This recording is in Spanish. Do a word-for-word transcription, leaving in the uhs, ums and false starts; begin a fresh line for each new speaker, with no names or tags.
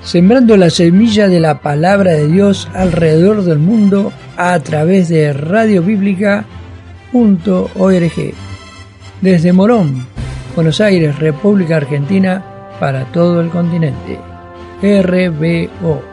sembrando la semilla de la palabra de Dios alrededor del mundo a través de radio bíblica punto org. Desde Morón, Buenos Aires, República Argentina, para todo el continente. R B O.